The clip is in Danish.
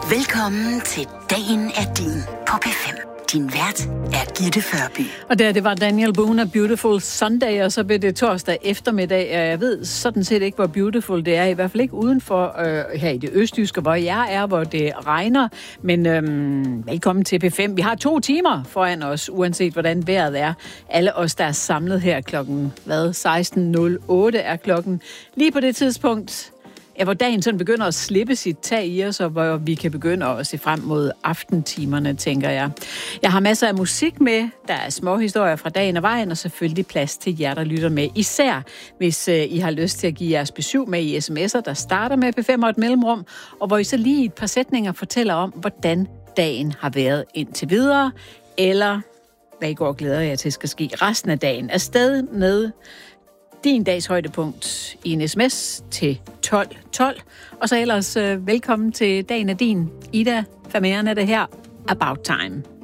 Velkommen til Dagen er din på P5. Din vært er Gitte Førby. Og det var Daniel Boone og Beautiful Sunday, og så blev det torsdag eftermiddag. Jeg ved sådan set ikke, hvor beautiful det er. I hvert fald ikke udenfor her i det østjyske, hvor jeg er, hvor det regner. Men velkommen til P5. Vi har 2 timer foran os, uanset hvordan vejret er. Alle os, der er samlet her klokken 16.08 er klokken. Lige på det tidspunkt, hvor dagen sådan begynder at slippe sit tag i os, og hvor vi kan begynde at se frem mod aftentimerne, tænker jeg. Jeg har masser af musik med, der er små historier fra dagen og vejen, og selvfølgelig plads til jer, der lytter med. Især hvis I har lyst til at give jeres besøg med i sms'er, der starter med P5 og et mellemrum, og hvor I så lige i et par sætninger fortæller om, hvordan dagen har været indtil videre, eller hvad I går og glæder jer til skal ske resten af dagen. Afsted med din dags højdepunkt i en sms til 1212. Og så ellers velkommen til Dagen er din. Ida Fameren er det her. About Time.